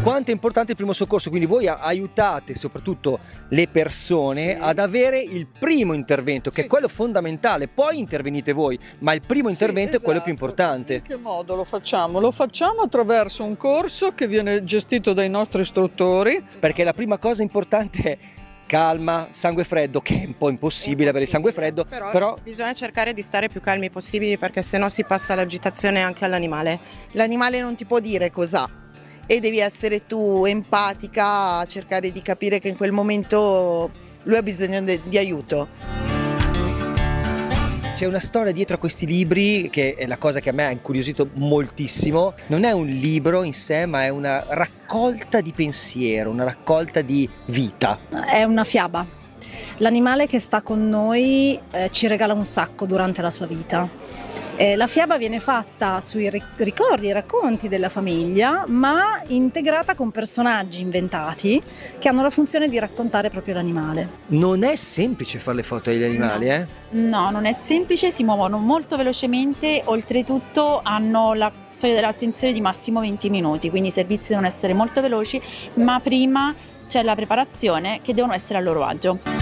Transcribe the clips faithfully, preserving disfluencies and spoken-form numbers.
quanto è importante il primo soccorso, quindi voi aiutate soprattutto le persone sì. ad avere il primo intervento, che sì. è quello fondamentale, poi intervenite voi, ma il primo intervento sì, esatto. è quello più importante. In che modo lo facciamo? Lo facciamo attraverso un corso che viene gestito dai nostri istruttori. Perché la prima cosa importante è calma, sangue freddo, che è un po' impossibile avere il sangue freddo, però, però bisogna cercare di stare più calmi possibili, perché sennò si passa l'agitazione anche all'animale. L'animale non ti può dire cos'ha e devi essere tu empatica a cercare di capire che in quel momento lui ha bisogno de- di aiuto. C'è una storia dietro a questi libri che è la cosa che a me ha incuriosito moltissimo. Non è un libro in sé, ma è una raccolta di pensiero, una raccolta di vita. È una fiaba. L'animale che sta con noi eh, ci regala un sacco durante la sua vita. Eh, la fiaba viene fatta sui ricordi e racconti della famiglia, ma integrata con personaggi inventati che hanno la funzione di raccontare proprio l'animale. Non è semplice fare le foto agli animali, no. eh? No, non è semplice, si muovono molto velocemente, oltretutto hanno la soglia dell'attenzione di massimo venti minuti, quindi i servizi devono essere molto veloci, ma prima c'è la preparazione, che devono essere a loro agio.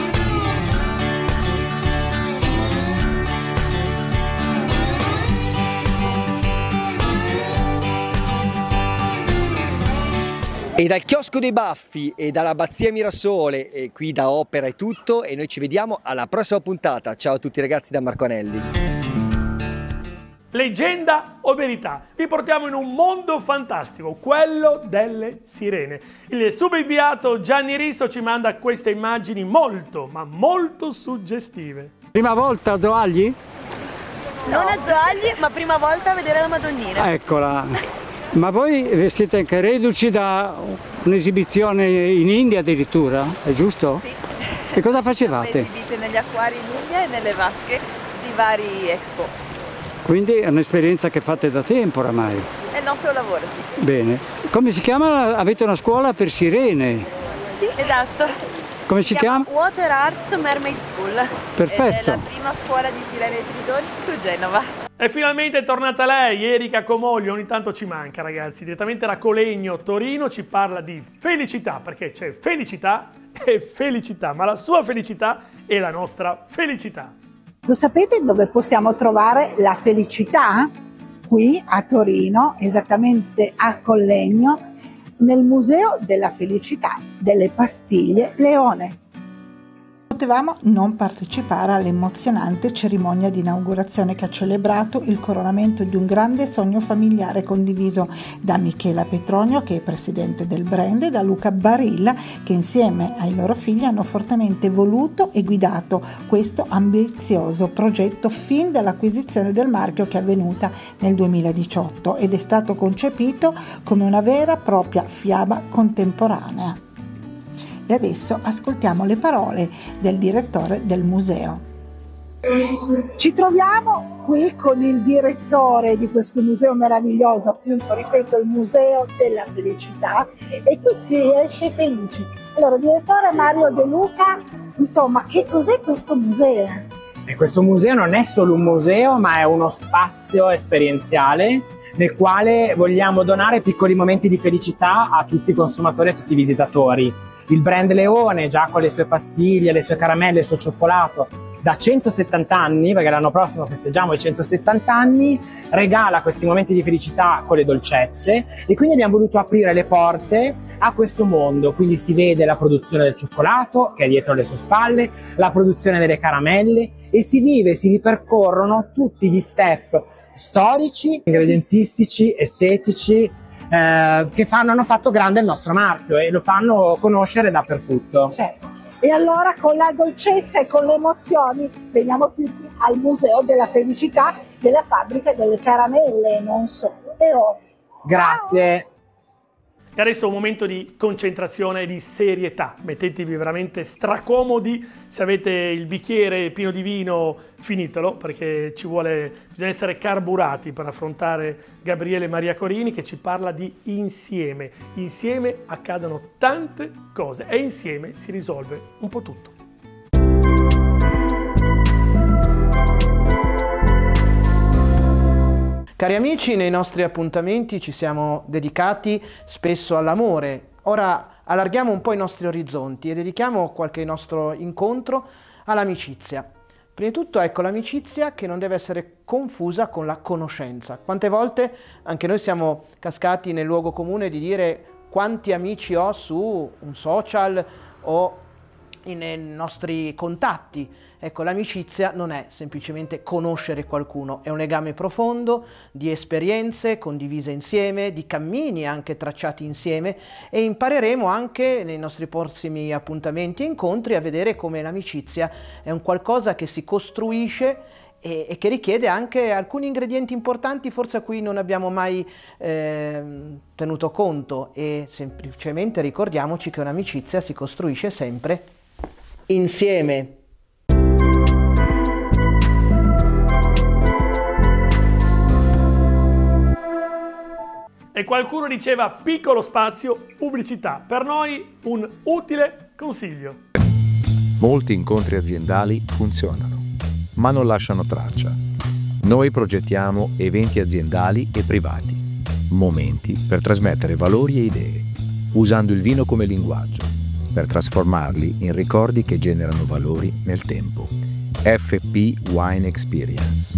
E dal chiosco dei Baffi e dall'Abbazia Mirasole, e qui da Opera è tutto, e noi ci vediamo alla prossima puntata. Ciao a tutti ragazzi da Marco Anelli. Leggenda o verità? Vi portiamo in un mondo fantastico, quello delle sirene. Il subinviato Gianni Risso ci manda queste immagini molto, ma molto suggestive. Prima volta a Zoagli? Non a Zoagli, ma prima volta a vedere la Madonnina. Eccola. Ma voi siete anche reduci da un'esibizione in India addirittura, è giusto? Sì. E cosa facevate? Siamo esibite negli acquari in India e nelle vasche di vari expo. Quindi è un'esperienza che fate da tempo oramai? È il nostro lavoro, sì. Bene. Come si chiama? Avete una scuola per sirene? Sì, esatto. Come si, si chiama? chiama? Water Arts Mermaid School. Perfetto. Ed è la prima scuola di sirene e tritoni su Genova. E finalmente è tornata lei, Erika Comoglio, ogni tanto ci manca ragazzi, direttamente da Colegno, Torino, ci parla di felicità, perché c'è felicità e felicità, ma la sua felicità è la nostra felicità. Lo sapete dove possiamo trovare la felicità? Qui a Torino, esattamente a Collegno, nel Museo della Felicità delle Pastiglie Leone. Potevamo non partecipare all'emozionante cerimonia di inaugurazione che ha celebrato il coronamento di un grande sogno familiare condiviso da Michela Petronio, che è presidente del brand, e da Luca Barilla, che insieme ai loro figli hanno fortemente voluto e guidato questo ambizioso progetto fin dall'acquisizione del marchio, che è avvenuta nel duemiladiciotto ed è stato concepito come una vera e propria fiaba contemporanea. E adesso ascoltiamo le parole del direttore del museo. Ci troviamo qui con il direttore di questo museo meraviglioso, appunto, ripeto, il Museo della Felicità, e qui si esce felici. Allora, direttore Mario De Luca, insomma, che cos'è questo museo? E questo museo non è solo un museo, ma è uno spazio esperienziale nel quale vogliamo donare piccoli momenti di felicità a tutti i consumatori e a tutti i visitatori. Il brand Leone, già con le sue pastiglie, le sue caramelle, il suo cioccolato, da centosettanta anni, perché l'anno prossimo festeggiamo i centosettanta anni, regala questi momenti di felicità con le dolcezze, e quindi abbiamo voluto aprire le porte a questo mondo. Quindi si vede la produzione del cioccolato, che è dietro le sue spalle, la produzione delle caramelle, e si vive, si ripercorrono tutti gli step storici, ingredientistici, estetici, Eh, che fanno, hanno fatto grande il nostro marchio e lo fanno conoscere dappertutto. Certo. E allora, con la dolcezza e con le emozioni, veniamo tutti al Museo della Felicità della fabbrica delle caramelle, non solo, però. Grazie. E adesso è un momento di concentrazione e di serietà. Mettetevi veramente stracomodi. Se avete il bicchiere pieno di vino, finitelo, perché ci vuole, bisogna essere carburati per affrontare Gabriele Maria Corini, che ci parla di insieme. Insieme accadono tante cose e insieme si risolve un po' tutto. Cari amici, nei nostri appuntamenti ci siamo dedicati spesso all'amore. Ora allarghiamo un po' i nostri orizzonti e dedichiamo qualche nostro incontro all'amicizia. Prima di tutto, ecco, l'amicizia che non deve essere confusa con la conoscenza. Quante volte anche noi siamo cascati nel luogo comune di dire quanti amici ho su un social o nei nostri contatti. Ecco, l'amicizia non è semplicemente conoscere qualcuno, è un legame profondo di esperienze condivise insieme, di cammini anche tracciati insieme, e impareremo anche nei nostri prossimi appuntamenti e incontri a vedere come l'amicizia è un qualcosa che si costruisce e, e che richiede anche alcuni ingredienti importanti, forse a cui non abbiamo mai eh, tenuto conto, e semplicemente ricordiamoci che un'amicizia si costruisce sempre insieme. E qualcuno diceva piccolo spazio, pubblicità. Per noi un utile consiglio. Molti incontri aziendali funzionano, ma non lasciano traccia. Noi progettiamo eventi aziendali e privati, momenti per trasmettere valori e idee, usando il vino come linguaggio, per trasformarli in ricordi che generano valori nel tempo. F P Wine Experience.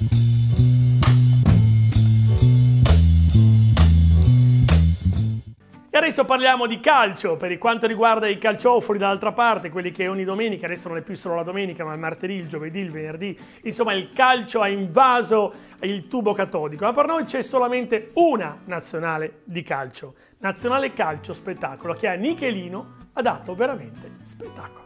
E adesso parliamo di calcio, per quanto riguarda i calciofoni dall'altra parte, quelli che ogni domenica, adesso non è più solo la domenica, ma il martedì, il giovedì, il venerdì, insomma il calcio ha invaso il tubo catodico, ma per noi c'è solamente una nazionale di calcio, Nazionale Calcio Spettacolo, che a Nichelino ha dato veramente spettacolo.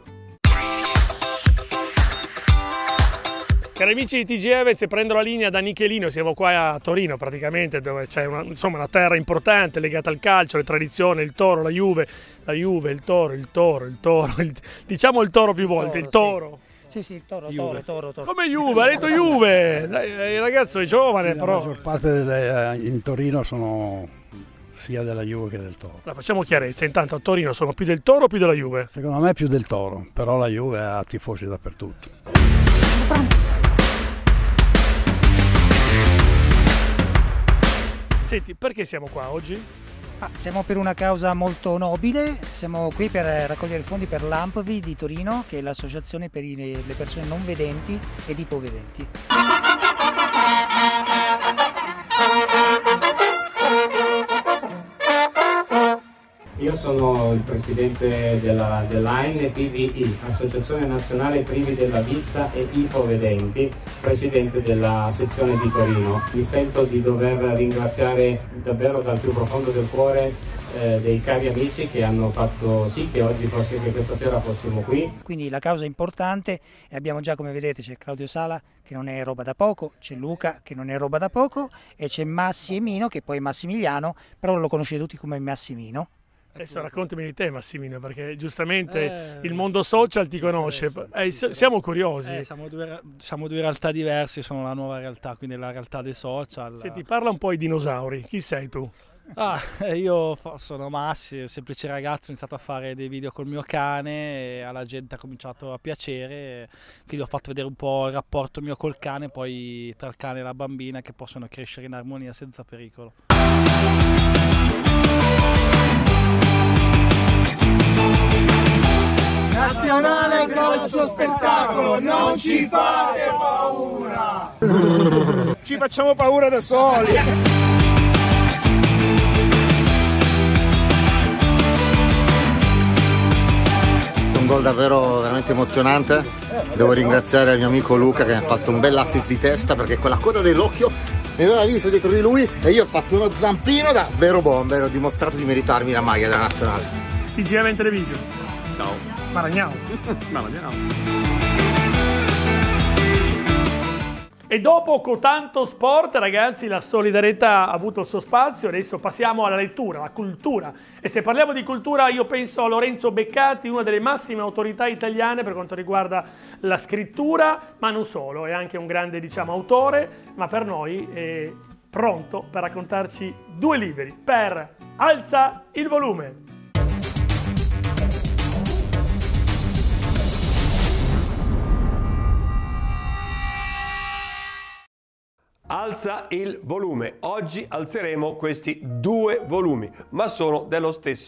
Cari amici di T G R, se prendo la linea da Nichelino, siamo qua a Torino praticamente, dove c'è una, insomma, una terra importante legata al calcio, alle tradizioni, il Toro, la Juve, la Juve, il Toro, il Toro, il Toro, il, diciamo il Toro più volte, il Toro. Sì, sì, il Toro, Toro, Toro, Toro. Come Juve? Ha detto Juve! Dai, il ragazzo è giovane, sì, però. La maggior parte delle, in Torino sono sia della Juve che del Toro. Allora, facciamo chiarezza, intanto a Torino sono più del Toro o più della Juve? Secondo me più del Toro, però la Juve ha tifosi dappertutto. Senti, perché siamo qua oggi? Ah, siamo per una causa molto nobile, siamo qui per raccogliere fondi per l'A M P V I di Torino, che è l'associazione per le persone non vedenti ed ipovedenti. Io sono il presidente della, della N P V I, Associazione Nazionale Privi della Vista e Ipovedenti, presidente della sezione di Torino. Mi sento di dover ringraziare davvero dal più profondo del cuore eh, dei cari amici che hanno fatto sì che oggi, forse che questa sera fossimo qui. Quindi la causa è importante e abbiamo già, come vedete, c'è Claudio Sala che non è roba da poco, c'è Luca che non è roba da poco e c'è Massi e Mino che poi è Massimiliano, però lo conoscete tutti come Massimino. Adesso raccontami di te, Massimino, perché giustamente eh, il mondo social ti conosce, eh, siamo curiosi. Eh, siamo, due, siamo due realtà diverse, sono la nuova realtà, quindi la realtà dei social. Senti, parla un po' ai dinosauri, chi sei tu? Ah, io sono Massi, semplice ragazzo, ho iniziato a fare dei video col mio cane e alla gente ha cominciato a piacere, quindi ho fatto vedere un po' il rapporto mio col cane, poi tra il cane e la bambina, che possono crescere in armonia senza pericolo. Nazionale Calcio Spettacolo, non ci fate paura! Ci facciamo paura da soli! Un gol davvero veramente emozionante. Devo ringraziare il mio amico Luca che mi ha fatto un bel assist di testa, perché quella coda dell'occhio mi aveva visto dietro di lui e io ho fatto uno zampino davvero bomber, ho dimostrato di meritarmi la maglia della nazionale. T G R in Television. Ciao. Maragnao. Maragnao. E dopo con tanto sport, ragazzi, la solidarietà ha avuto il suo spazio. Adesso passiamo alla lettura, alla cultura. E se parliamo di cultura, io penso a Lorenzo Beccati, una delle massime autorità italiane per quanto riguarda la scrittura, ma non solo, è anche un grande, diciamo, autore, ma per noi è pronto per raccontarci due libri per Alza il volume. Alza il volume. Oggi alzeremo questi due volumi, ma sono dello stesso